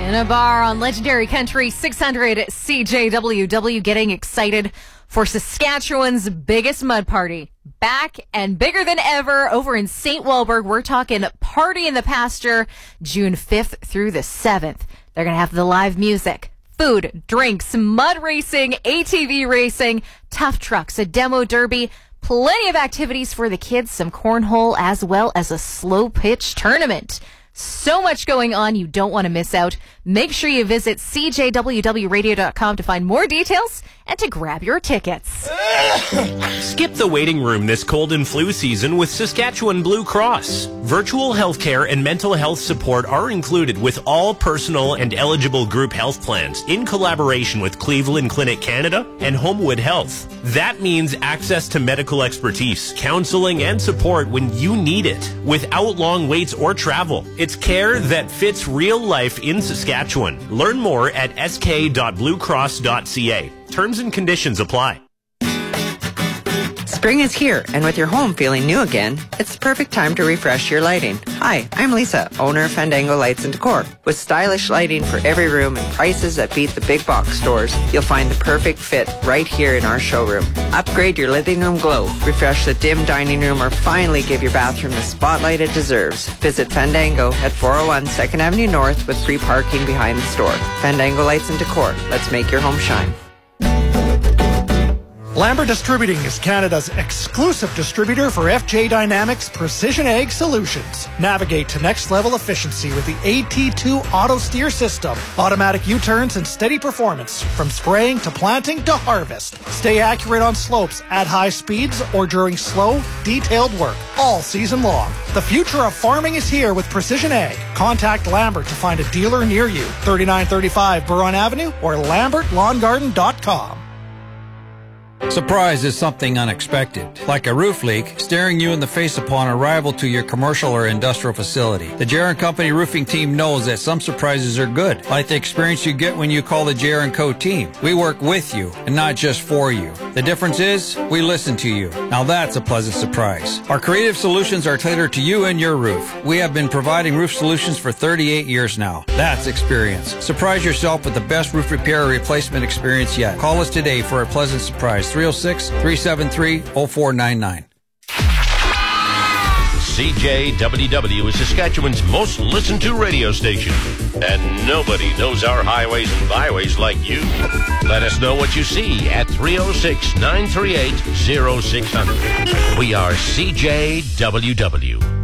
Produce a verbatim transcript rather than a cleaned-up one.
In a bar on Legendary Country six hundred C J W W, getting excited for Saskatchewan's biggest mud party. Back and bigger than ever over in Saint Walburg. We're talking Party in the Pasture, June fifth through the seventh. They're going to have the live music, food, drinks, mud racing, A T V racing, tough trucks, a demo derby, plenty of activities for the kids, some cornhole, as well as a slow pitch tournament. So much going on, you don't want to miss out. Make sure you visit c j w w radio dot com to find more details and to grab your tickets. Skip the waiting room this cold and flu season with Saskatchewan Blue Cross. Virtual healthcare and mental health support are included with all personal and eligible group health plans in collaboration with Cleveland Clinic Canada and Homewood Health. That means access to medical expertise, counseling, and support when you need it without long waits or travel. It's care that fits real life in Saskatchewan. Learn more at s k dot blue cross dot c a. Terms and conditions apply. Spring is here, and with your home feeling new again, it's the perfect time to refresh your lighting. Hi, I'm Lisa, owner of Fandango Lights and Decor. With stylish lighting for every room and prices that beat the big box stores, you'll find the perfect fit right here in our showroom. Upgrade your living room glow, refresh the dim dining room, or finally give your bathroom the spotlight it deserves. Visit Fandango at four oh one second Avenue North with free parking behind the store. Fandango Lights and Decor. Let's make your home shine. Lambert Distributing is Canada's exclusive distributor for F J Dynamics Precision Ag Solutions. Navigate to next level efficiency with the A T two Auto Steer System. Automatic U-turns and steady performance from spraying to planting to harvest. Stay accurate on slopes at high speeds or during slow, detailed work all season long. The future of farming is here with Precision Ag. Contact Lambert to find a dealer near you. thirty-nine thirty-five Buron Avenue or lambert lawn garden dot com. Surprise is something unexpected, like a roof leak staring you in the face upon arrival to your commercial or industrial facility. The J R and Company roofing team knows that some surprises are good, like the experience you get when you call the J R and Co team. We work with you and not just for you. The difference is we listen to you. Now that's a pleasant surprise. Our creative solutions are tailored to you and your roof. We have been providing roof solutions for thirty-eight years now. That's experience. Surprise yourself with the best roof repair or replacement experience yet. Call us today for a pleasant surprise. three oh six, three seven three, oh four nine nine. C J W W is Saskatchewan's most listened to radio station. And nobody knows our highways and byways like you. Let us know what you see at three oh six, nine three eight, oh six hundred. We are C J W W.